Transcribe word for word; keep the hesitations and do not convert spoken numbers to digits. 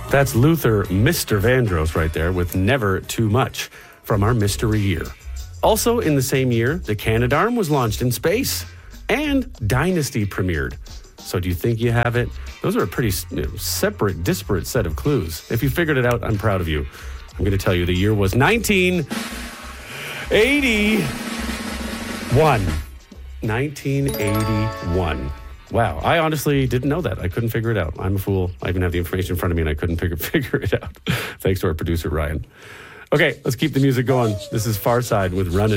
That's Luther, Mister Vandross right there with Never Too Much from our mystery year. Also in the same year, the Canadarm was launched in space and Dynasty premiered. So do you think you have it? Those are a pretty you know, separate, disparate set of clues. If you figured it out, I'm proud of you. I'm going to tell you the year was nineteen eighty-one. nineteen eighty-one. Wow, I honestly didn't know that. I couldn't figure it out. I'm a fool. I even have the information in front of me and I couldn't figure, figure it out. Thanks to our producer, Ryan. Okay, let's keep the music going. This is Farside with Runnin'.